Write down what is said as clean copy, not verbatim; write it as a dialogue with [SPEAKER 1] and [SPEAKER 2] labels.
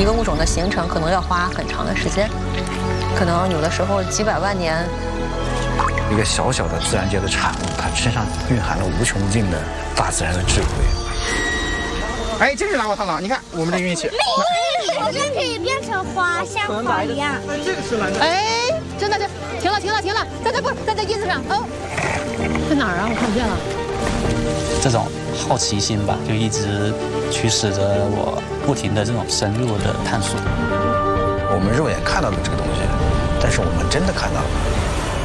[SPEAKER 1] 一个物种的形成可能要花很长的时间，可能有的时候几百万年。
[SPEAKER 2] 一个小小的自然界的产物，它身上蕴含了无穷尽的大自然的智慧。
[SPEAKER 3] 哎，真是拿我烫了！你看我们这运气。
[SPEAKER 4] 好像可以变成花，像花一样。
[SPEAKER 3] 这个是蓝的。
[SPEAKER 5] 哎，真的，停了，在这不在这叶子上哦，在哪儿啊？我看不见了。
[SPEAKER 6] 这种好奇心吧，就一直驱使着我不停的这种深入的探索。
[SPEAKER 2] 我们肉眼看到的这个东西，但是我们真的看到了。